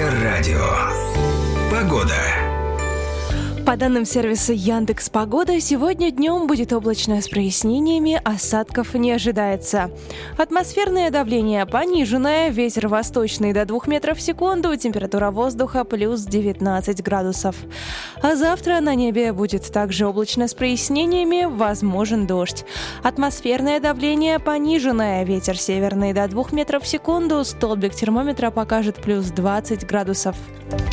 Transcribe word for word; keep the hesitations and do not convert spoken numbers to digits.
Эльдоррадио. Погода. По данным сервиса Яндекс.Погода, сегодня днем будет облачно с прояснениями, осадков не ожидается. Атмосферное давление пониженное, ветер восточный до двух метров в секунду, температура воздуха плюс девятнадцать градусов. А завтра на небе будет также облачно с прояснениями, возможен дождь. Атмосферное давление пониженное, ветер северный до двух метров в секунду, столбик термометра покажет плюс двадцать градусов.